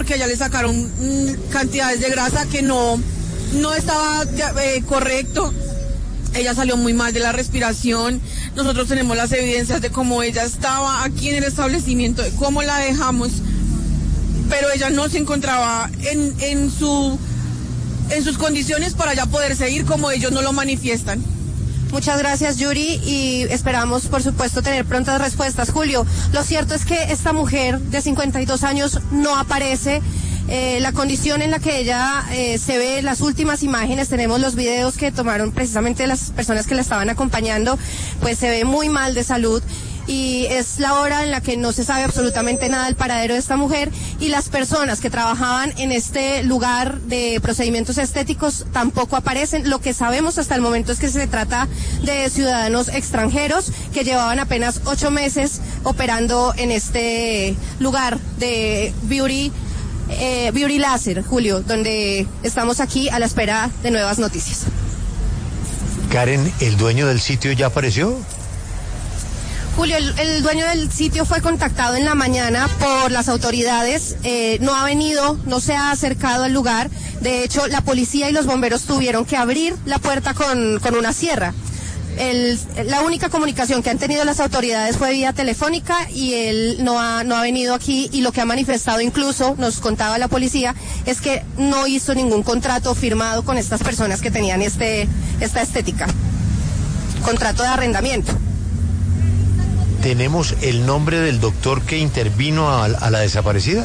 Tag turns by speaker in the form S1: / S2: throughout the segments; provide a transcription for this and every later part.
S1: porque a ella le sacaron cantidades de grasa que no estaba correcto. Ella salió muy mal de la respiración. Nosotros tenemos las evidencias de cómo ella estaba aquí en el establecimiento, de cómo la dejamos, pero ella no se encontraba en sus condiciones para ya poder seguir como ellos no lo manifiestan.
S2: Muchas gracias, Yuri, y esperamos, por supuesto, tener prontas respuestas. Julio, lo cierto es que esta mujer de 52 años no aparece. La condición en la que ella se ve, las últimas imágenes, tenemos los videos que tomaron precisamente las personas que la estaban acompañando, pues se ve muy mal de salud. Y es la hora en la que no se sabe absolutamente nada del paradero de esta mujer, y las personas que trabajaban en este lugar de procedimientos estéticos tampoco aparecen. Lo que sabemos hasta el momento es que se trata de ciudadanos extranjeros que llevaban apenas 8 meses operando en este lugar de Beauty Láser, Julio, donde estamos aquí a la espera de nuevas noticias.
S3: Karen, ¿el dueño del sitio ya apareció?
S2: Julio, el dueño del sitio fue contactado en la mañana por las autoridades, no ha venido, no se ha acercado al lugar. De hecho, la policía y los bomberos tuvieron que abrir la puerta con una sierra. La única comunicación que han tenido las autoridades fue vía telefónica, y él no ha venido aquí, y lo que ha manifestado, incluso nos contaba la policía, es que no hizo ningún contrato firmado con estas personas que tenían esta estética, contrato de arrendamiento.
S3: ¿Tenemos el nombre del doctor que intervino a la desaparecida?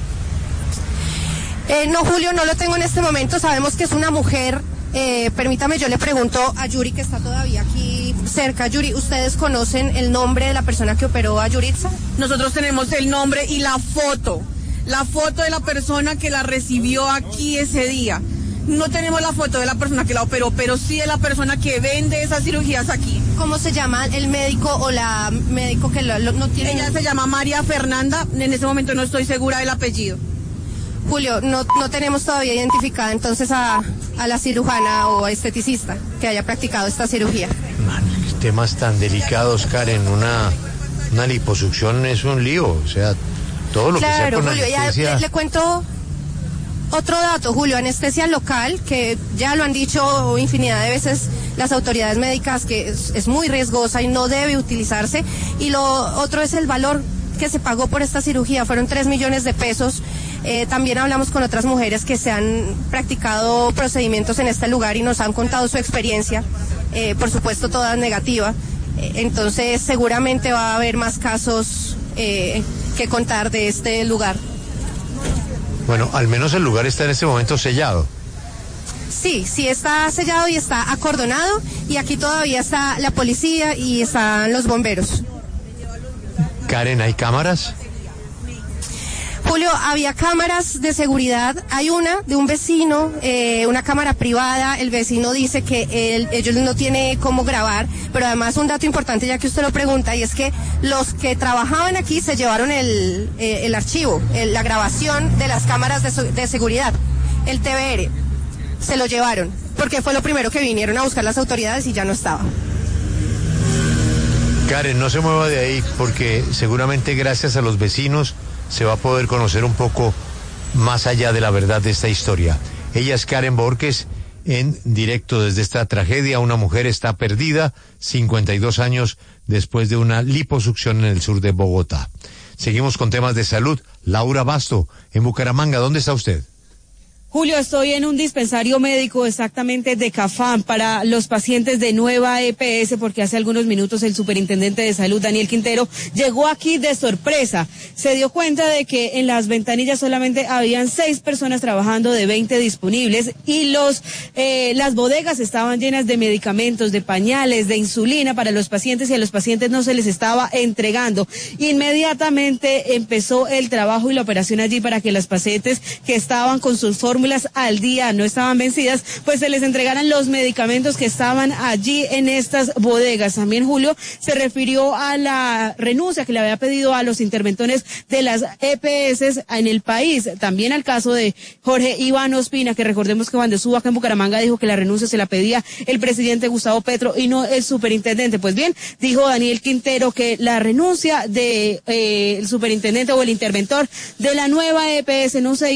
S2: No, Julio, no lo tengo en este momento. Sabemos que es una mujer. Permítame, yo le pregunto a Yuri, que está todavía aquí cerca. Yuri, ¿ustedes conocen el nombre de la persona que operó a Yuritza?
S1: Nosotros tenemos el nombre y la foto de la persona que la recibió aquí ese día. No tenemos la foto de la persona que la operó, pero sí de la persona que vende esas cirugías aquí.
S2: ¿Cómo se llama el médico o la médico que no tiene?
S1: Ella se llama María Fernanda, en ese momento no estoy segura del apellido.
S2: Julio, no tenemos todavía identificada entonces a la cirujana o esteticista que haya practicado esta cirugía.
S3: Temas tan delicados, Karen, una liposucción es un lío, o sea, todo lo que sea con
S2: Julio,
S3: anestesia...
S2: ya le cuento otro dato, Julio. Anestesia local, que ya lo han dicho infinidad de veces las autoridades médicas, que es muy riesgosa y no debe utilizarse. Y lo otro es el valor que se pagó por esta cirugía, fueron 3 millones de pesos. También hablamos con otras mujeres que se han practicado procedimientos en este lugar y nos han contado su experiencia, por supuesto toda negativa. Entonces seguramente va a haber más casos que contar de este lugar.
S3: Bueno, al menos el lugar está en este momento sellado.
S2: Sí, está sellado y está acordonado, y aquí todavía está la policía y están los bomberos.
S3: Karen, ¿hay cámaras?
S2: Julio, había cámaras de seguridad. Hay una de un vecino, una cámara privada. El vecino dice que ellos no tiene cómo grabar, pero además un dato importante, ya que usted lo pregunta, y es que los que trabajaban aquí se llevaron el archivo, la grabación de las cámaras de seguridad, el TVR, se lo llevaron, porque fue lo primero que vinieron a buscar las autoridades y ya no estaba.
S3: Karen, no se mueva de ahí, porque seguramente gracias a los vecinos se va a poder conocer un poco más allá de la verdad de esta historia. Ella es Karen Borges, en directo desde esta tragedia. Una mujer está perdida, 52 años después de una liposucción en el sur de Bogotá. Seguimos con temas de salud. Laura Basto, en Bucaramanga, ¿dónde está usted?
S4: Julio, estoy en un dispensario médico exactamente de Cafam para los pacientes de Nueva EPS, porque hace algunos minutos el superintendente de salud, Daniel Quintero, llegó aquí de sorpresa. Se dio cuenta de que en las ventanillas solamente habían 6 personas trabajando de 20 disponibles, y las bodegas estaban llenas de medicamentos, de pañales, de insulina para los pacientes, y a los pacientes no se les estaba entregando. Inmediatamente empezó el trabajo y la operación allí para que las pacientes que estaban con sus fórmulas al día, no estaban vencidas, pues se les entregaran los medicamentos que estaban allí en estas bodegas. También Julio se refirió a la renuncia que le había pedido a los interventores de las EPS en el país, también al caso de Jorge Iván Ospina, que recordemos que cuando estuvo acá en Bucaramanga dijo que la renuncia se la pedía el presidente Gustavo Petro y no el superintendente. Pues bien, dijo Daniel Quintero que la renuncia de el superintendente o el interventor de la Nueva EPS no se